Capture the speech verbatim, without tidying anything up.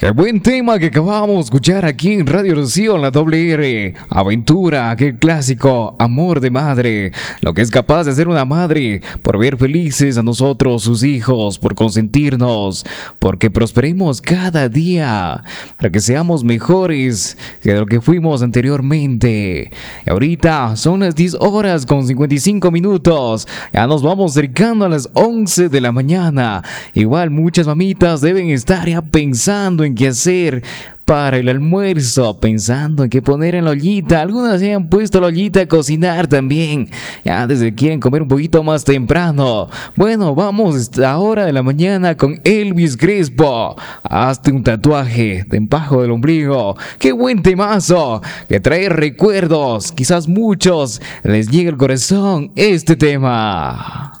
Qué buen tema que acabamos de escuchar aquí en Radio Rocío, en la doble R. Aventura, qué clásico, amor de madre. Lo que es capaz de hacer una madre por ver felices a nosotros, sus hijos, por consentirnos, porque prosperemos cada día, para que seamos mejores que lo que fuimos anteriormente. Y ahorita son las diez horas con cincuenta y cinco minutos. Ya nos vamos acercando a las once de la mañana. Igual muchas mamitas deben estar ya pensando en qué hacer para el almuerzo, pensando en qué poner en la ollita. Algunas se han puesto la ollita a cocinar también, ya desde quieren comer un poquito más temprano. Bueno, vamos a esta hora de la mañana con Elvis Crespo. Hazte un tatuaje de empajo del ombligo. Qué buen temazo que trae recuerdos. Quizás muchos les llegue al corazón este tema.